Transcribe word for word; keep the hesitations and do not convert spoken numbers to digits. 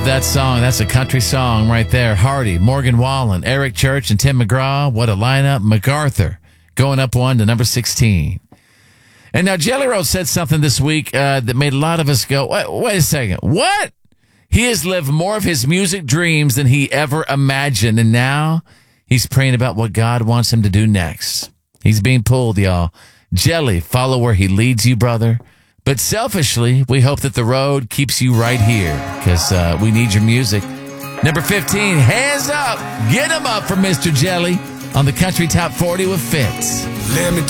That song, that's a country song right there. Hardy, Morgan Wallen, Eric Church, and Tim McGraw. What a lineup. MacArthur going up one to number sixteen. And now Jelly Roll said something this week uh, that made a lot of us go, wait, wait a second. What? He has lived more of his music dreams than he ever imagined. And now he's praying about what God wants him to do next. He's being pulled, y'all. Jelly, follow where he leads you, brother. But selfishly, we hope that the road keeps you right here because uh, we need your music. Number fifteen, hands up. Get 'em up for Mister Jelly on the Country Top forty with Fitz. Let me